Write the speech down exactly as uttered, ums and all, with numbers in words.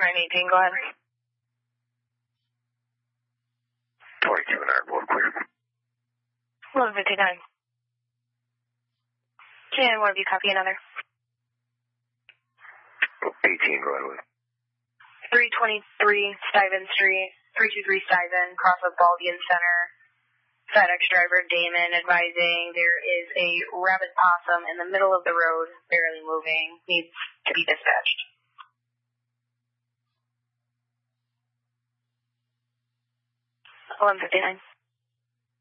nine eighteen, go ahead. twenty-two and Airport, clear. eleven fifty-nine. And what have you copy another? eighteen, go ahead. three twenty-three Stuyven Street, three two three Stuyven, cross of Baldian Center. FedEx driver Damon advising there is a rabid possum in the middle of the road, barely moving, needs to be dispatched. eleven fifty-nine.